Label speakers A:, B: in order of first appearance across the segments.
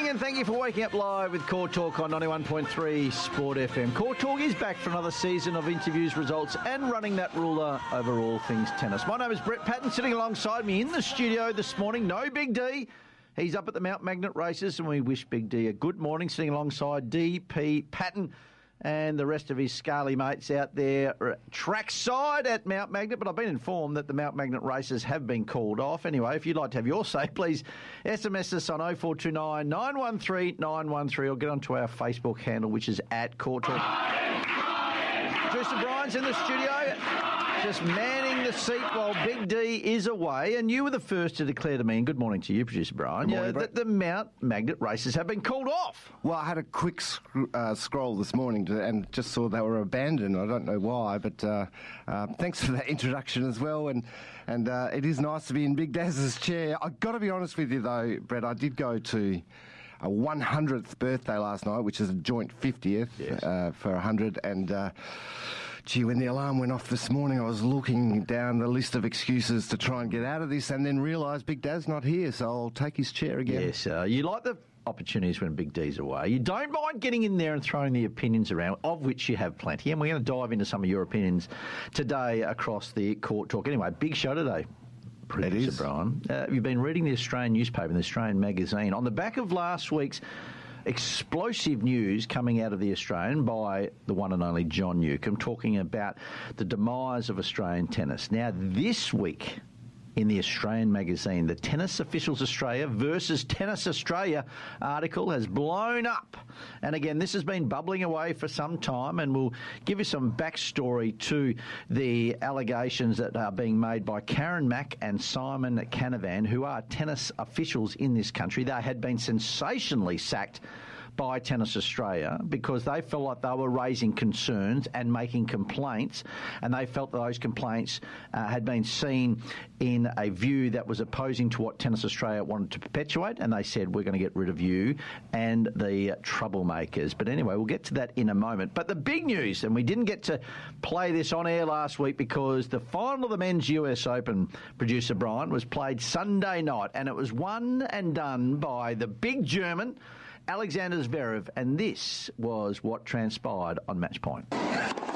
A: and thank you for waking up live with Court Talk on 91.3 Sport FM. Court Talk is back for another season of interviews, results and running that ruler over all things tennis. My name is Brett Patton, sitting alongside me in the studio this morning. No Big D. He's up at the Mount Magnet races, and we wish Big D a good morning, sitting alongside D.P. Patton and the rest of his scaly mates out there trackside at Mount Magnet. But I've been informed that the Mount Magnet races have been called off. Anyway, if you'd like to have your say, please SMS us on 0429 913 913 or get onto our Facebook handle, which is at Court Talk. Producer Brian's in the studio, just manning the seat while Big D is away. And you were the first to declare to me, and good morning to you, Producer Brian, that the Mount Magnet races have been called off.
B: Well, I had a quick scroll this morning and just saw they were abandoned. I don't know why, but thanks for that introduction as well. And it is nice to be in Big Daz's chair. I've got to be honest with you, though, Brett, I did go to a 100th birthday last night, which is a joint 50th for 100. And gee, when the alarm went off this morning, I was looking down the list of excuses to try and get out of this and then realised Big Daz not here, so I'll take his chair again.
A: Yes, you like the opportunities when Big D's away. You don't mind getting in there and throwing the opinions around, of which you have plenty. And we're going to dive into some of your opinions today across the Court Talk. Anyway, big show today.
B: It is.
A: Brian. You've been reading the Australian newspaper, the Australian magazine, on the back of last week's explosive news coming out of the Australian by the one and only John Newcombe, talking about the demise of Australian tennis. Now, this week in the Australian magazine, the Tennis Officials Australia versus Tennis Australia article has blown up. And again, this has been bubbling away for some time, and we'll give you some backstory to the allegations that are being made by Karen Mack and Simon Canavan, who are tennis officials in this country. They had been sensationally sacked by Tennis Australia because they felt like they were raising concerns and making complaints, and they felt that those complaints had been seen in a view that was opposing to what Tennis Australia wanted to perpetuate, and they said, we're going to get rid of you and the troublemakers. But anyway, we'll get to that in a moment. But the big news, and we didn't get to play this on air last week because the final of the men's US Open, Producer Brian, was played Sunday night, and it was won and done by the big German, Alexander Zverev, and this was what transpired on match point.
C: Game,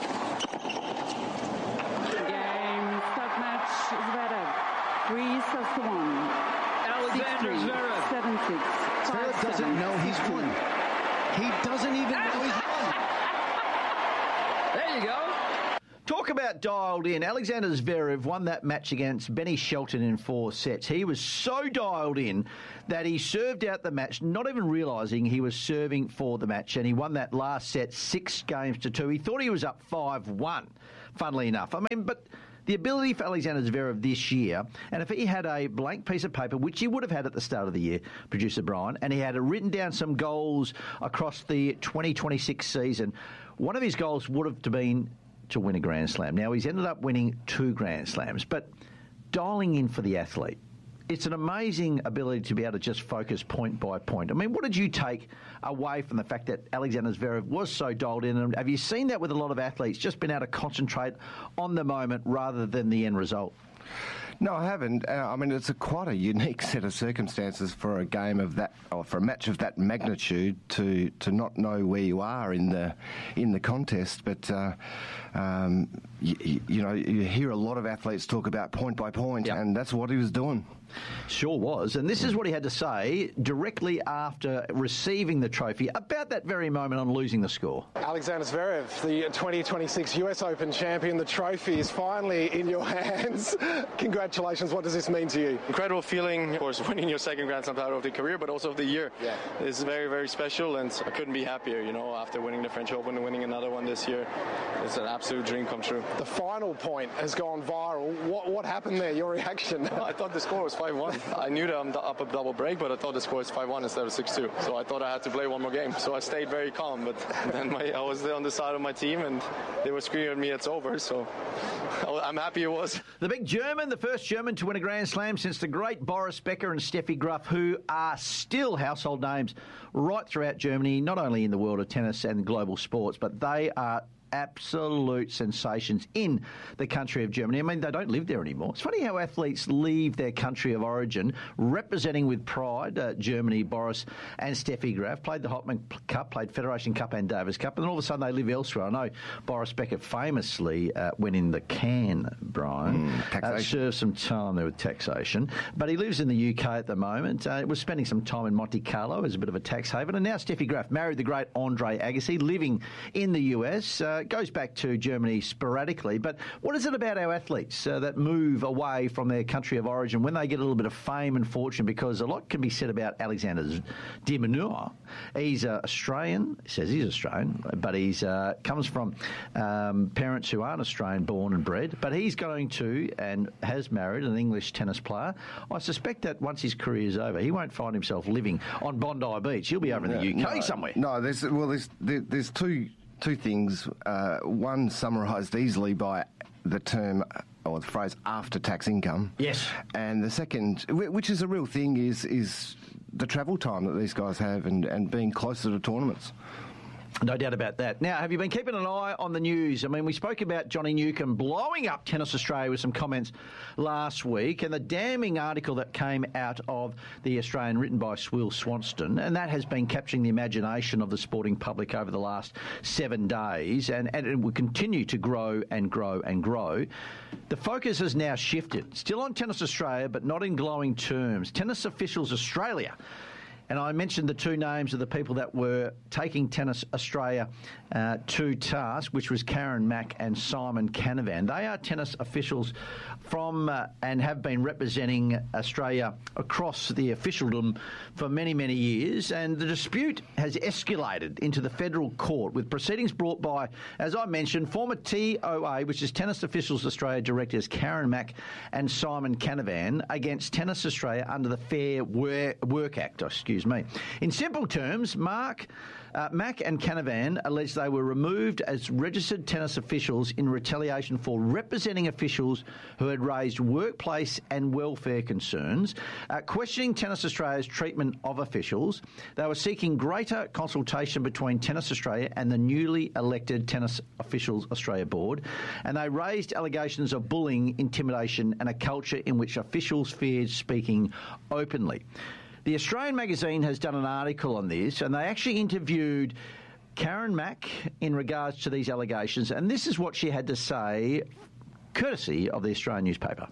C: start match, Zverev, 3-1.
D: Alexander
C: 6-3,
D: Zverev.
C: 7-6.
D: Zverev doesn't know he's won. He doesn't even know he's won. There you go.
A: Talk about dialed in. Alexander Zverev won that match against Benny Shelton in 4 sets. He was so dialed in that he served out the match, not even realising he was serving for the match, and he won that last set 6-2. He thought he was up 5-1, funnily enough. I mean, but the ability for Alexander Zverev this year, and if he had a blank piece of paper, which he would have had at the start of the year, Producer Brian, and he had written down some goals across the 2026 season, one of his goals would have been to win a Grand Slam. Now, he's ended up winning 2 Grand Slams, but dialing in for the athlete, it's an amazing ability to be able to just focus point by point. I mean, what did you take away from the fact that Alexander Zverev was so dialed in? And have you seen that with a lot of athletes, just been able to concentrate on the moment rather than the end result?
B: No, I haven't. I mean, it's quite a unique set of circumstances for a game of that, or for a match of that magnitude, to not know where you are in the contest. But you hear a lot of athletes talk about point by point, and that's what he was doing.
A: Sure was. And this is what he had to say directly after receiving the trophy about that very moment on losing the score.
E: Alexander Zverev, the 2026 US Open champion, the trophy is finally in your hands. Congratulations. What does this mean to you?
F: Incredible feeling, of course, winning your second Grand Slam title of the career, but also of the year.
E: Yeah.
F: It's very, very special, and I couldn't be happier, after winning the French Open and winning another one this year. It's an absolute dream come true.
E: The final point has gone viral. What happened there? Your reaction?
F: I thought the score was 5-1. I knew that I'm up a double break, but I thought the score was 5-1 instead of 6-2. So I thought I had to play one more game. So I stayed very calm, but then I was there on the side of my team, and they were screaming at me, it's over. So I'm happy it was.
A: The big German, the first German to win a Grand Slam since the great Boris Becker and Steffi Graf, who are still household names right throughout Germany, not only in the world of tennis and global sports, but they are absolute sensations in the country of Germany. I mean, they don't live there anymore. It's funny how athletes leave their country of origin, representing with pride Germany. Boris and Steffi Graf played the Hopman Cup, played Federation Cup and Davis Cup, and then all of a sudden they live elsewhere. I know Boris Becker famously went in the can, Brian, served some time there with taxation, but he lives in the UK at the moment. Was spending some time in Monte Carlo as a bit of a tax haven, and now Steffi Graf married the great Andre Agassi, living in the US, goes back to Germany sporadically. But what is it about our athletes that move away from their country of origin when they get a little bit of fame and fortune? Because a lot can be said about Alexander de Minaur. He's Australian, he says he's Australian, but he's comes from parents who aren't Australian born and bred, but he's going to and has married an English tennis player. I suspect that once his career is over, he won't find himself living on Bondi Beach. He'll be over in the UK somewhere.
B: No, there's two things. One summarised easily by the term or the phrase after-tax income.
A: Yes.
B: And the second, which is a real thing, is the travel time that these guys have and being closer to tournaments.
A: No doubt about that. Now, have you been keeping an eye on the news? I mean, we spoke about Johnny Newcombe blowing up Tennis Australia with some comments last week, and the damning article that came out of the Australian written by Will Swanston, and that has been capturing the imagination of the sporting public over the last 7 days, and it will continue to grow and grow and grow. The focus has now shifted, still on Tennis Australia, but not in glowing terms. Tennis Officials Australia. And I mentioned the two names of the people that were taking Tennis Australia to task, which was Karen Mack and Simon Canavan. They are tennis officials from and have been representing Australia across the officialdom for many, many years. And the dispute has escalated into the federal court with proceedings brought by, as I mentioned, former TOA, which is Tennis Officials Australia directors Karen Mack and Simon Canavan, against Tennis Australia under the Fair Work Act, In simple terms, Mack and Canavan alleged they were removed as registered tennis officials in retaliation for representing officials who had raised workplace and welfare concerns, questioning Tennis Australia's treatment of officials. They were seeking greater consultation between Tennis Australia and the newly elected Tennis Officials Australia Board, and they raised allegations of bullying, intimidation and a culture in which officials feared speaking openly. The Australian magazine has done an article on this, and they actually interviewed Karen Mack in regards to these allegations, and this is what she had to say, courtesy of the Australian newspaper.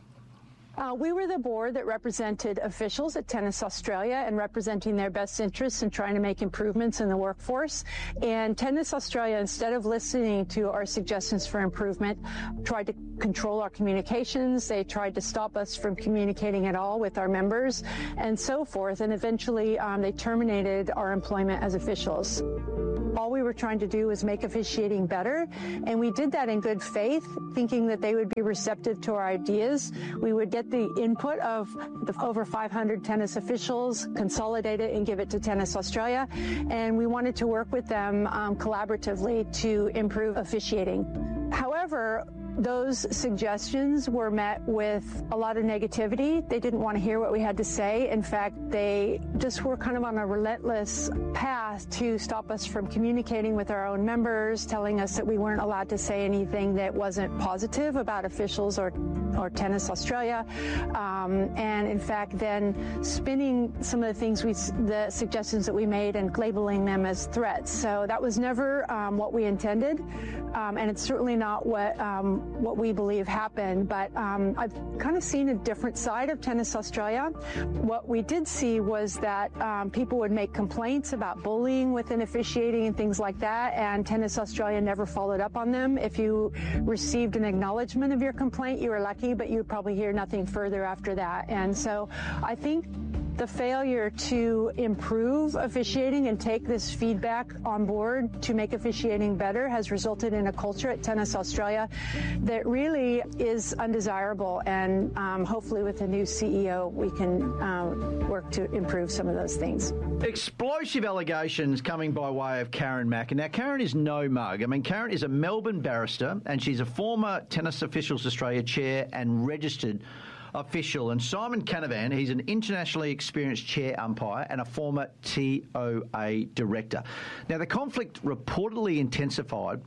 G: We were the board that represented officials at Tennis Australia and representing their best interests and trying to make improvements in the workforce. And Tennis Australia, instead of listening to our suggestions for improvement, tried to control our communications. They tried to stop us from communicating at all with our members and so forth. And eventually they terminated our employment as officials. All we were trying to do was make officiating better, and we did that in good faith, thinking that they would be receptive to our ideas. We would get the input of the over 500 tennis officials, consolidate it and give it to Tennis Australia, and we wanted to work with them collaboratively to improve officiating. However, those suggestions were met with a lot of negativity. They didn't want to hear what we had to say. In fact, they just were kind of on a relentless path to stop us from communicating with our own members, telling us that we weren't allowed to say anything that wasn't positive about officials or Tennis Australia. And in fact, then spinning some of the things the suggestions that we made and labeling them as threats. So that was never what we intended. And it's certainly not what we believe happened, but I've kind of seen a different side of Tennis Australia. What we did see was that people would make complaints about bullying within officiating and things like that, and Tennis Australia never followed up on them. If you received an acknowledgement of your complaint, you were lucky, but you would probably hear nothing further after that. And so I think the failure to improve officiating and take this feedback on board to make officiating better has resulted in a culture at Tennis Australia that really is undesirable, and hopefully with the new CEO we can work to improve some of those things.
A: Explosive allegations coming by way of Karen Mack. And now Karen is no mug. I mean, Karen is a Melbourne barrister and she's a former Tennis Officials Australia chair and registered official. And Simon Canavan, he's an internationally experienced chair umpire and a former TOA director. Now, the conflict reportedly intensified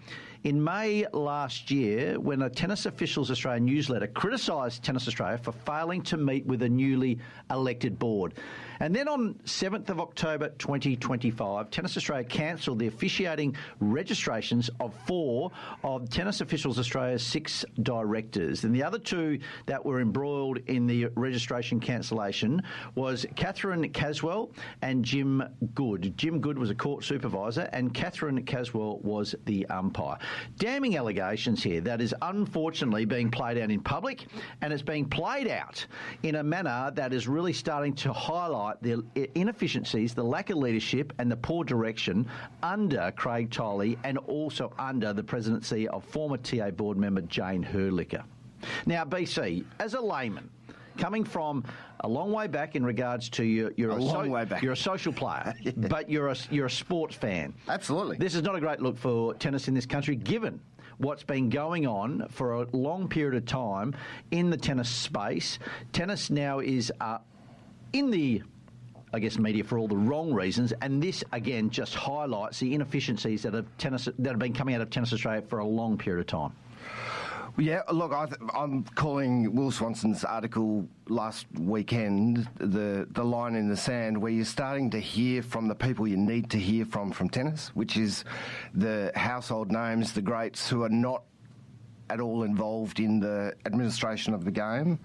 A: in May last year when a Tennis Officials Australia newsletter criticised Tennis Australia for failing to meet with a newly elected board. And then on 7th of October 2025, Tennis Australia cancelled the officiating registrations of 4 of Tennis Officials Australia's 6 directors. And the other 2 that were embroiled in the registration cancellation was Catherine Caswell and Jim Good. Jim Good was a court supervisor and Catherine Caswell was the umpire. Damning allegations here that is unfortunately being played out in public, and it's being played out in a manner that is really starting to highlight the inefficiencies, the lack of leadership and the poor direction under Craig Tiley and also under the presidency of former TA board member Jane Herlicker. Now, BC, as a layman, coming from a long way back in regards to you're a social player, yeah. But you're a sports fan.
B: Absolutely.
A: This is not a great look for tennis in this country, given what's been going on for a long period of time in the tennis space. Tennis now is in the media for all the wrong reasons, and this again just highlights the inefficiencies that have been coming out of Tennis Australia for a long period of time.
B: Yeah, look, I'm calling Will Swanson's article last weekend the line in the sand, where you're starting to hear from the people you need to hear from tennis, which is the household names, the greats who are not at all involved in the administration of the game,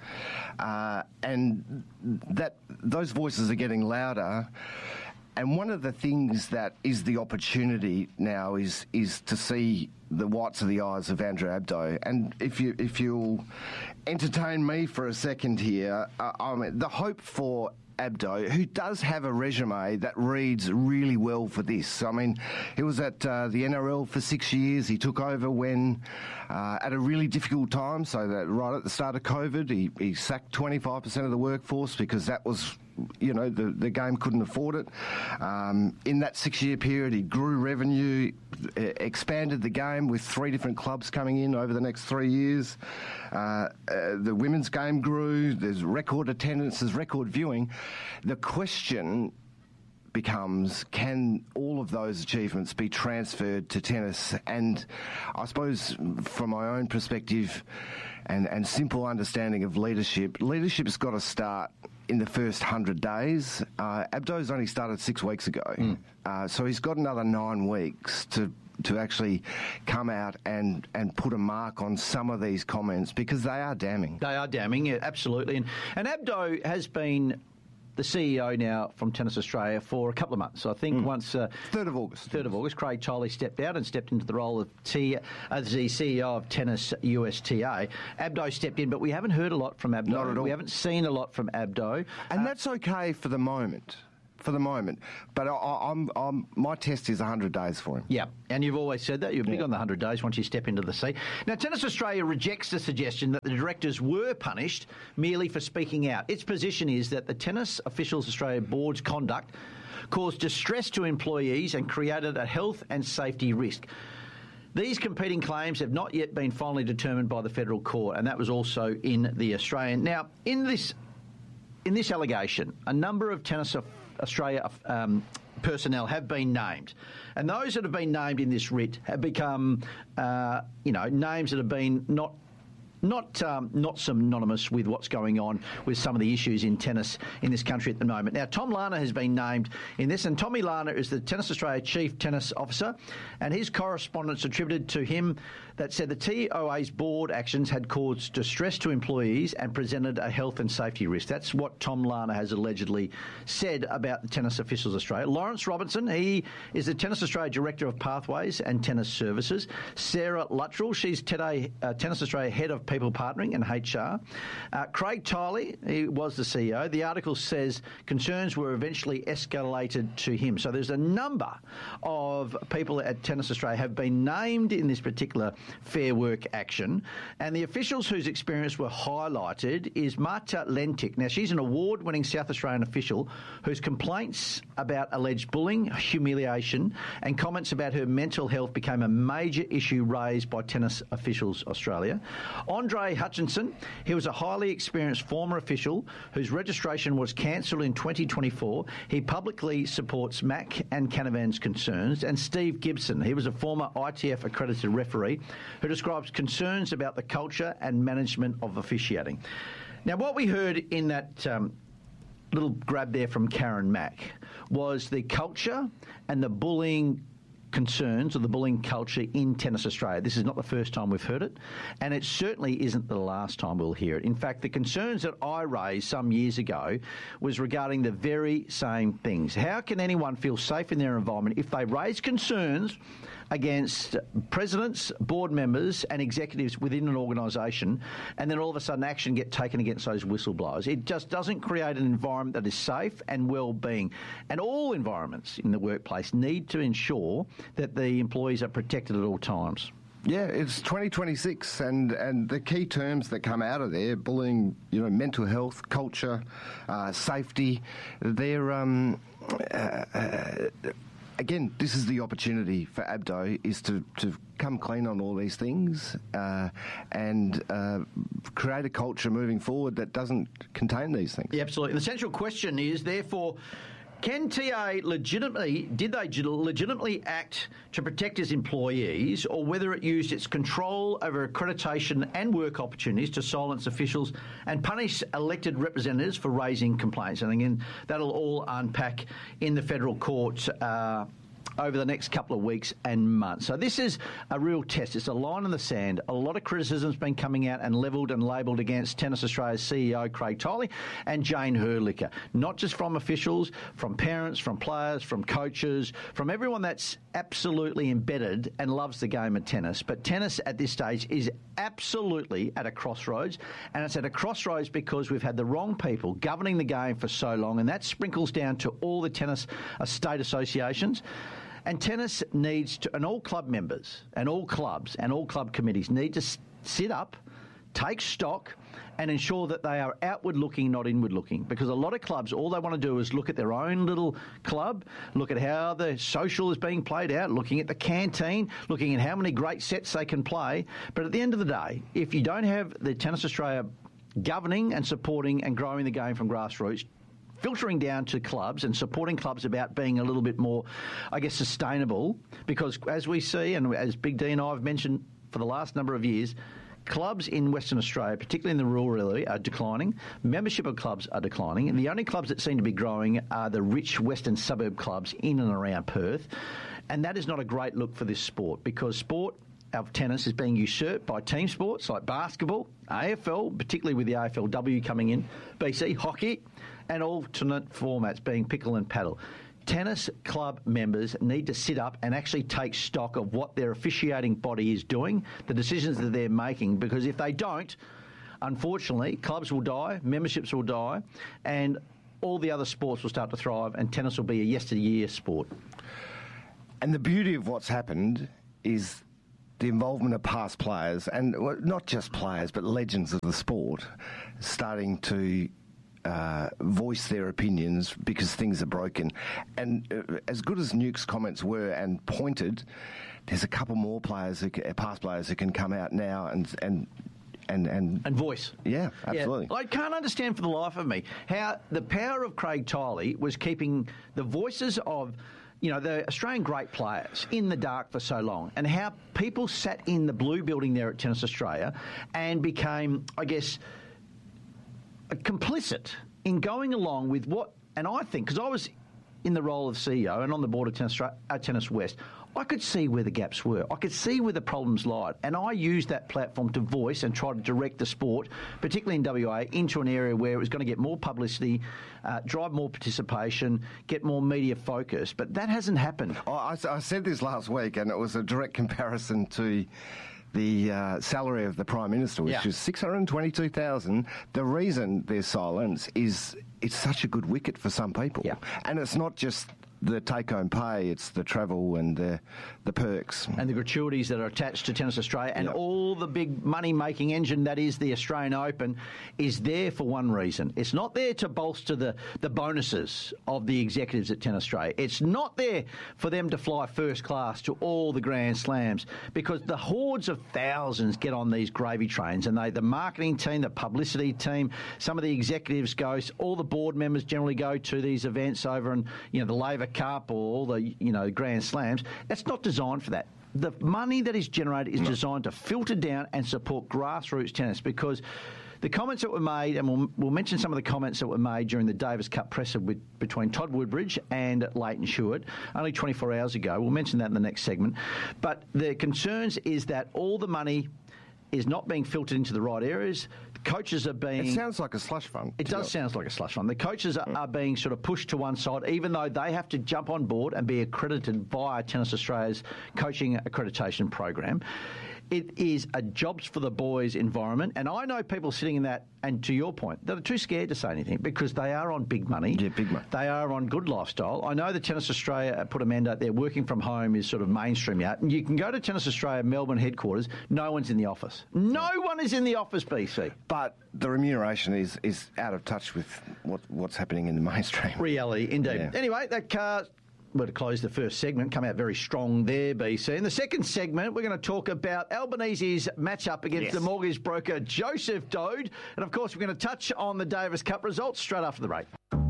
B: and that those voices are getting louder. And one of the things that is the opportunity now is to see the whites of the eyes of Andrew Abdo. And if you'll entertain me for a second here, the hope for Abdo, who does have a resume that reads really well for this. I mean, he was at the NRL for 6 years. He took over when at a really difficult time, so that right at the start of COVID, he sacked 25% of the workforce because that was, the game couldn't afford it. In that 6-year period, he grew revenue, expanded the game with 3 different clubs coming in over the next 3 years. The women's game grew. There's record attendance, there's record viewing. The question becomes, can all of those achievements be transferred to tennis? And I suppose from my own perspective and simple understanding of leadership's got to start in the first 100 days. Abdo's only started 6 weeks ago. So he's got another 9 weeks to actually come out and put a mark on some of these comments, because they are damning. They are damning, yeah, absolutely. And Abdo has been the CEO now from Tennis Australia for a couple of months. So I think once 3rd of August, Craig Tiley stepped out and stepped into the role of the CEO of Tennis USTA. Abdo stepped in, but we haven't heard a lot from Abdo. Not at all. We haven't seen a lot from Abdo, and that's okay for the moment. But my test is 100 days for him. Yeah, and you've always said that. You're big on the 100 days once you step into the seat. Now, Tennis Australia rejects the suggestion that the directors were punished merely for speaking out. Its position is that the Tennis Officials Australia Board's conduct caused distress to employees and created a health and safety risk. These competing claims have not yet been finally determined by the federal court, and that was also in the Australian. Now, in this allegation, a number of Tennis Australia personnel have been named, and those that have been named in this writ have become, names that have been not synonymous with what's going on with some of the issues in tennis in this country at the moment. Now, Tom Larner has been named in this, and Tommy Larner is the Tennis Australia Chief Tennis Officer, and his correspondence attributed to him that said the TOA's board actions had caused distress to employees and presented a health and safety risk. That's what Tom Larner has allegedly said about the Tennis Officials Australia. Lawrence Robinson, he is the Tennis Australia Director of Pathways and Tennis Services. Sarah Luttrell, she's today Tennis Australia Head of People Partnering and HR. Craig Tiley, he was the CEO. The article says concerns were eventually escalated to him. So there's a number of people at Tennis Australia have been named in this particular Fair Work action, and the officials whose experience were highlighted is Marta Lentic. Now, she's an award-winning South Australian official whose complaints about alleged bullying, humiliation and comments about her mental health became a major issue raised by Tennis Officials Australia. On
A: Andre Hutchinson, he was a highly experienced former official whose registration was cancelled in 2024. He publicly supports Mac and Canavan's concerns. And Steve Gibson, he was a former ITF accredited referee who describes concerns about the culture and management of officiating. Now, what we heard in that little grab there from Karen Mack was the culture and the bullying concerns or the bullying culture in Tennis Australia. This is not the first time we've heard it, and it certainly isn't the last time we'll hear it. In fact, the concerns that I raised some years ago was regarding the very same things. How can anyone feel safe in their environment if they raise concerns against presidents, board members and executives within an organisation, and then all of a sudden action get taken against those whistleblowers? It just doesn't create an environment that is safe and well-being. And all environments in the workplace need to ensure that the employees are protected at all times.
B: Yeah, it's 2026, and the key terms that come out of there, bullying, mental health, culture, safety, they're... Again, this is the opportunity for Abdo is to come clean on all these things and create a culture moving forward that doesn't contain these things.
A: Yeah, absolutely. The central question is, therefore, did they legitimately act to protect its employees, or whether it used its control over accreditation and work opportunities to silence officials and punish elected representatives for raising complaints? And again, that'll all unpack in the federal court over the next couple of weeks and months. So this is a real test. It's a line in the sand. A lot of criticism's been coming out and levelled and labelled against Tennis Australia's CEO, Craig Tiley, and Jane Hrdlicka, not just from officials, from parents, from players, from coaches, from everyone that's absolutely embedded and loves the game of tennis. But tennis at this stage is absolutely at a crossroads, and it's at a crossroads because we've had the wrong people governing the game for so long, and that sprinkles down to all the tennis state associations. And tennis needs to, and all club members and all clubs and all club committees need to sit up, take stock and ensure that they are outward looking, not inward looking. Because a lot of clubs, all they want to do is look at their own little club, look at how the social is being played out, looking at the canteen, looking at how many great sets they can play. But at the end of the day, if you don't have the Tennis Australia governing and supporting and growing the game from grassroots, filtering down to clubs and supporting clubs about being a little bit more, I guess, sustainable, because as we see, and as Big D and I have mentioned for the last number of years, clubs in Western Australia, particularly in the rural area, are declining. Membership of clubs are declining. And the only clubs that seem to be growing are the rich western suburb clubs in and around Perth. And that is not a great look for this sport, because sport of tennis is being usurped by team sports like basketball, AFL, particularly with the AFLW coming in, BC, hockey, and alternate formats being pickle and paddle. Tennis club members need to sit up and actually take stock of what their officiating body is doing, the decisions that they're making, because if they don't, unfortunately, clubs will die, memberships will die, and all the other sports will start to thrive, and tennis will be a yesteryear sport.
B: And the beauty of what's happened is the involvement of past players, and not just players, but legends of the sport, starting to voice their opinions because things are broken. And as good as Nuke's comments were and pointed, there's a couple more players, past players, who can come out now and
A: voice.
B: Yeah, absolutely.
A: Yeah. I can't understand for the life of me how the power of Craig Tiley was keeping the voices of the Australian great players in the dark for so long, and how people sat in the blue building there at Tennis Australia and became, I guess, complicit in going along with what, and I think, because I was in the role of CEO and on the board of Tennis West, I could see where the gaps were. I could see where the problems lied. And I used that platform to voice and try to direct the sport, particularly in WA, into an area where it was going to get more publicity, drive more participation, get more media focus. But that hasn't happened.
B: I said this last week, and it was a direct comparison to the salary of the Prime Minister, which is $622,000. The reason there's silence is it's such a good wicket for some people.
A: Yeah.
B: And it's not just the take-home pay, it's the travel and the perks.
A: And the gratuities that are attached to Tennis Australia and all the big money-making engine that is the Australian Open is there for one reason. It's not there to bolster the bonuses of the executives at Tennis Australia. It's not there for them to fly first class to all the Grand Slams, because the hordes of thousands get on these gravy trains, and the marketing team, the publicity team, some of the executives go, all the board members generally go to these events over in, the Laver Cup or all the, Grand Slams. That's not designed for that. The money that is generated is designed to filter down and support grassroots tennis, because the comments that were made, and we'll mention some of the comments that were made during the Davis Cup presser between Todd Woodbridge and Leighton Stewart only 24 hours ago. We'll mention that in the next segment. But the concerns is that all the money is not being filtered into the right areas. The coaches are being...
B: It sounds like a slush fund.
A: It does sound like a slush fund. The coaches are being sort of pushed to one side, even though they have to jump on board and be accredited via Tennis Australia's coaching accreditation program. It is a jobs for the boys environment, and I know people sitting in that, and to your point, that are too scared to say anything because they are on big money.
B: Yeah, big money.
A: They are on good lifestyle. I know that Tennis Australia put a mandate there, working from home is sort of mainstream out, and you can go to Tennis Australia Melbourne headquarters, no one's in the office. No one is in the office, BC.
B: But the remuneration is out of touch with what's happening in the mainstream.
A: Reality, indeed.
B: Yeah.
A: Anyway, that car... We're to close the first segment, come out very strong there, BC. In the second segment, we're going to talk about Albanese's matchup against the mortgage broker Joseph Dode. And, of course, we're going to touch on the Davis Cup results straight after the break.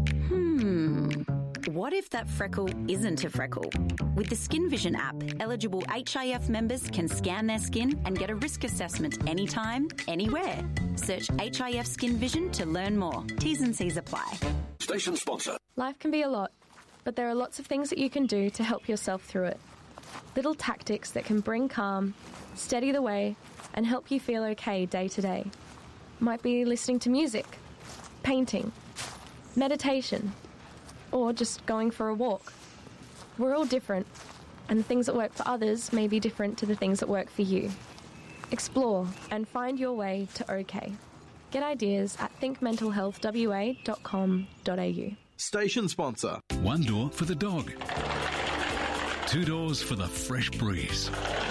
H: What if that freckle isn't a freckle? With the Skin Vision app, eligible HIF members can scan their skin and get a risk assessment anytime, anywhere. Search HIF Skin Vision to learn more. T's and C's apply.
I: Station sponsor.
J: Life can be a lot, but there are lots of things that you can do to help yourself through it. Little tactics that can bring calm, steady the way, and help you feel okay day to day. Might be listening to music, painting, meditation, or just going for a walk. We're all different, and the things that work for others may be different to the things that work for you. Explore and find your way to okay. Get ideas at thinkmentalhealthwa.com.au.
I: Station sponsor.
K: One door for the dog. Two doors for the fresh breeze.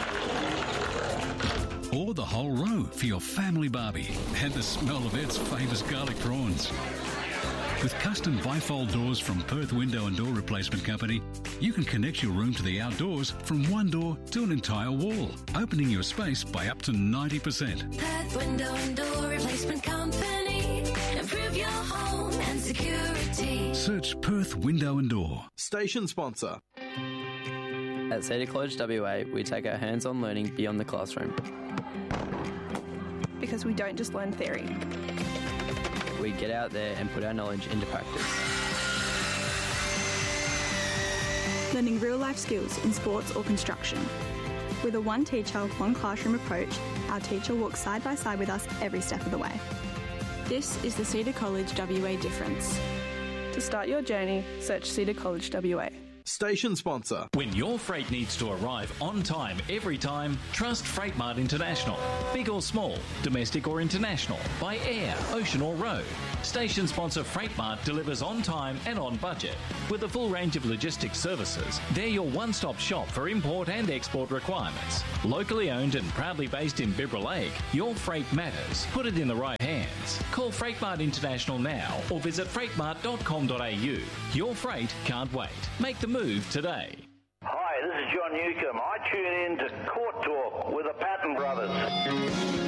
K: Or the whole row for your family barbie and the smell of Ed's famous garlic prawns. With custom bifold doors from Perth Window and Door Replacement Company, you can connect your room to the outdoors from one door to an entire wall, opening your space by up to 90%.
L: Perth Window and Door Replacement Company. Improve your home and security.
K: Search Perth Window and Door.
I: Station sponsor.
M: At Cedar College WA, we take our hands-on learning beyond the classroom.
N: Because we don't just learn theory.
M: We get out there and put our knowledge into practice.
N: Learning real-life skills in sports or construction. With a one teacher, one classroom approach, our teacher walks side by side with us every step of the way. This is the Cedar College WA difference. To start your journey, search Cedar College WA.
I: Station sponsor.
O: When your freight needs to arrive on time every time, trust Freightmart International. Big or small, domestic or international, by air, ocean or road. Station sponsor Freightmart delivers on time and on budget. With a full range of logistics services, they're your one-stop shop for import and export requirements. Locally owned and proudly based in Bibra Lake, your freight matters. Put it in the right hands. Call Freightmart International now or visit freightmart.com.au. Your freight can't wait. Make the move today.
P: Hi, this is John Newcombe. I tune in to Court Talk with the Patton Brothers.